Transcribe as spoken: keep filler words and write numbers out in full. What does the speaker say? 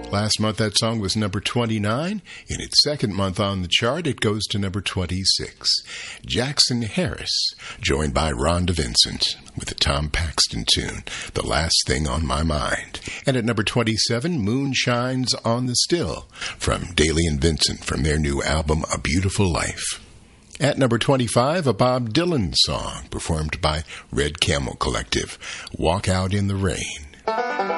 Last month, that song was number twenty-nine. In its second month on the chart, it goes to number twenty-six. Jackson Harris, joined by Rhonda Vincent, with the Tom Paxton tune, The Last Thing on My Mind. And at number twenty-seven, Moon Shines on the Still, from Daly and Vincent, from their new album, A Beautiful Life. At number twenty-five, a Bob Dylan song, performed by Red Camel Collective, Walk Out in the Rain.